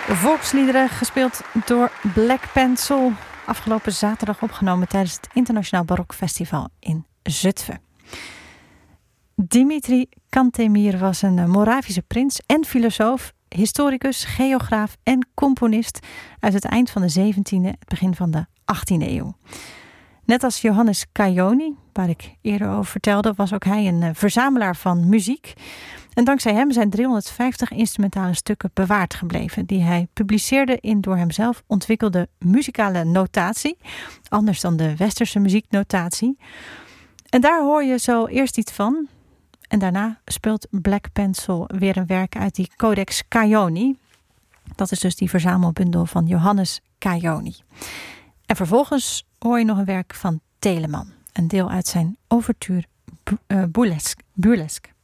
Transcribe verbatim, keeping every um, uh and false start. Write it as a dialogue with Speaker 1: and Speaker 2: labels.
Speaker 1: Volksliederen gespeeld door Black Pencil. Afgelopen zaterdag opgenomen tijdens het Internationaal Barokfestival in Zutphen. Dimitri Cantemir was een Moravische prins en filosoof, historicus, geograaf en componist uit het eind van de zeventiende en het begin van de achttiende eeuw. Net als Johannes Caioni, waar ik eerder over vertelde, was ook hij een verzamelaar van muziek. En dankzij hem zijn driehonderdvijftig instrumentale stukken bewaard gebleven, die hij publiceerde in door hemzelf ontwikkelde muzikale notatie, anders dan de westerse muzieknotatie. En daar hoor je zo eerst iets van. En daarna speelt Black Pencil weer een werk uit die Codex Caioni. Dat is dus die verzamelbundel van Johannes Caioni. En vervolgens hoor je nog een werk van Telemann. Een deel uit zijn Ouverture Burlesque. Burlesque.